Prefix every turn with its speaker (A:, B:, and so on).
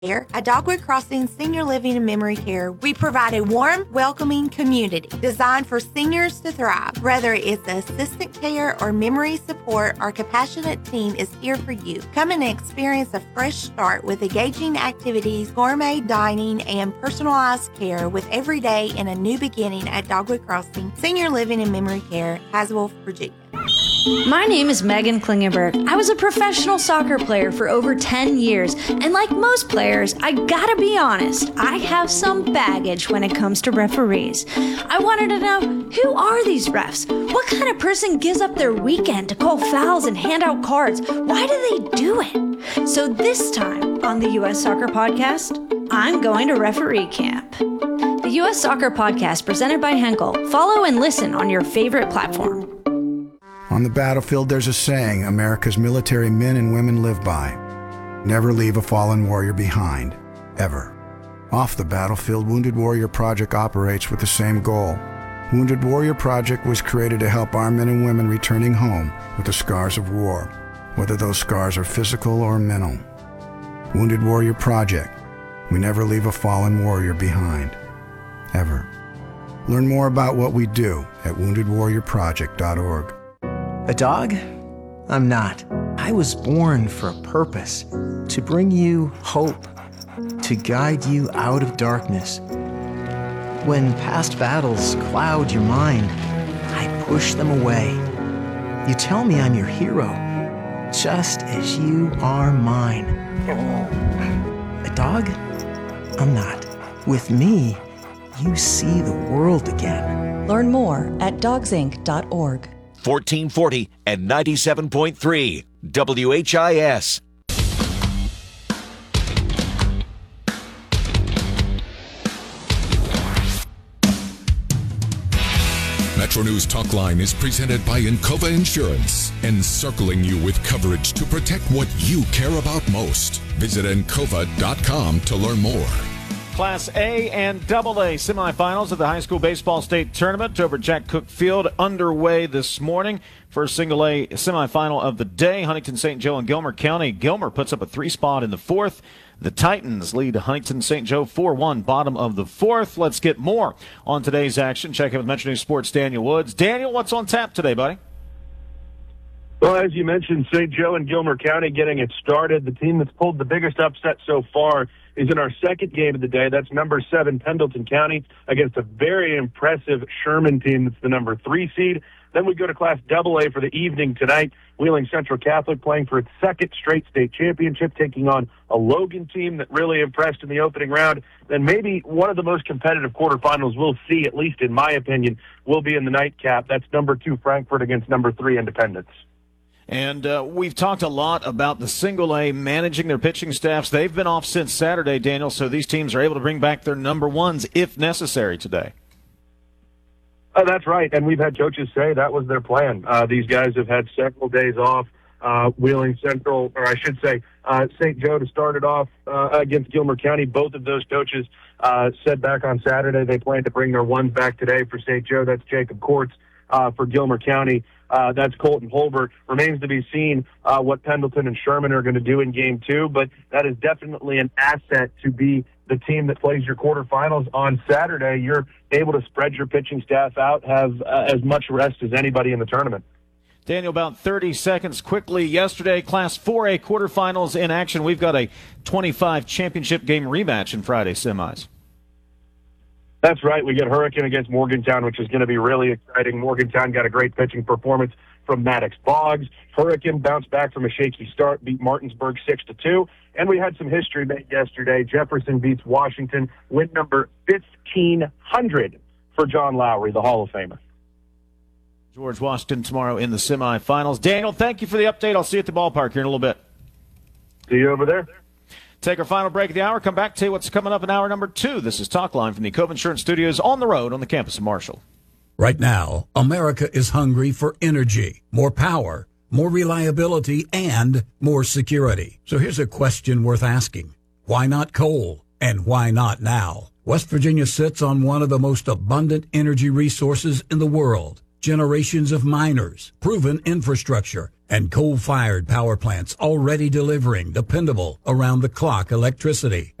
A: Here at Dogwood Crossing Senior Living and Memory Care, we provide a warm, welcoming community designed for seniors to thrive. Whether it's assistant care or memory support, our compassionate team is here for you. Come and experience a fresh start with engaging activities, gourmet dining, and personalized care with every day in a new beginning at Dogwood Crossing Senior Living and Memory Care, Haswell, Virginia.
B: My name is Megan Klingenberg. I was a professional soccer player for over 10 years, and like most players, I gotta be honest, I have some baggage when it comes to referees. I wanted to know, who are these refs? What kind of person gives up their weekend to call fouls and hand out cards? Why do they do it? So this time on the U.S. Soccer Podcast, I'm going to referee camp. The U.S. Soccer Podcast presented by Henkel. Follow and listen on your favorite platform.
C: On the battlefield, there's a saying America's military men and women live by. Never leave a fallen warrior behind, ever. Off the battlefield, Wounded Warrior Project operates with the same goal. Wounded Warrior Project was created to help our men and women returning home with the scars of war, whether those scars are physical or mental. Wounded Warrior Project. We never leave a fallen warrior behind, ever. Learn more about what we do at woundedwarriorproject.org.
D: A dog? I'm not. I was born for a purpose, to bring you hope, to guide you out of darkness. When past battles cloud your mind, I push them away. You tell me I'm your hero, just as you are mine. A dog? I'm not. With me, you see the world again.
E: Learn more at dogsinc.org.
F: 1440 and 97.3 WHIS.
G: Metro News Talkline is presented by Encova Insurance, encircling you with coverage to protect what you care about most. Visit Encova.com to learn more.
H: Class A and AA semifinals of the high school baseball state tournament over at Jack Cook Field underway this morning. First single A semifinal of the day, Huntington St. Joe and Gilmer County. Gilmer puts up a 3-spot in the fourth. The Titans lead Huntington St. Joe 4-1, bottom of the fourth. Let's get more on today's action. Check in with Metro News Sports' Daniel Woods. Daniel, what's on tap today, buddy?
I: Well, as you mentioned, St. Joe and Gilmer County getting it started. The team that's pulled the biggest upset so far is in our second game of the day. That's number 7 Pendleton County against a very impressive Sherman team that's the number 3 seed. Then we go to Class AA for the evening tonight. Wheeling Central Catholic playing for its second straight state championship, taking on a Logan team that really impressed in the opening round. Then maybe one of the most competitive quarterfinals we'll see, at least in my opinion, will be in the nightcap. That's number 2 Frankfort against number 3 Independence.
H: And we've talked a lot about the single A managing their pitching staffs. They've been off since Saturday, Daniel, so these teams are able to bring back their number ones if necessary today.
I: That's right, and we've had coaches say that was their plan. These guys have had several days off. Wheeling Central, or I should say St. Joe to start it off against Gilmer County. Both of those coaches said back on Saturday they plan to bring their ones back today. For St. Joe, that's Jacob Courts. For Gilmer County, that's Colton Holbert. Remains to be seen what Pendleton and Sherman are going to do in Game 2, but that is definitely an asset to be the team that plays your quarterfinals on Saturday. You're able to spread your pitching staff out, have as much rest as anybody in the tournament.
H: Daniel, about 30 seconds quickly. Yesterday, Class 4A quarterfinals in action. We've got a 25 championship game rematch in Friday's semis.
I: That's right. We get Hurricane against Morgantown, which is going to be really exciting. Morgantown got a great pitching performance from Maddox Boggs. Hurricane bounced back from a shaky start, beat Martinsburg 6-2. And we had some history made yesterday. Jefferson beats Washington, win number 1,500 for John Lowry, the Hall of Famer.
H: George Washington tomorrow in the semifinals. Daniel, thank you for the update. I'll see you at the ballpark here in a little bit.
I: See you over there.
H: Take our final break of the hour. Come back, tell you what's coming up in hour number 2. This is Talkline from the Cove Insurance Studios on the road on the campus of Marshall.
J: Right now, America is hungry for energy, more power, more reliability, and more security. So here's a question worth asking. Why not coal? And why not now? West Virginia sits on one of the most abundant energy resources in the world. generations of miners, proven infrastructure, and coal-fired power plants already delivering dependable, around-the-clock electricity.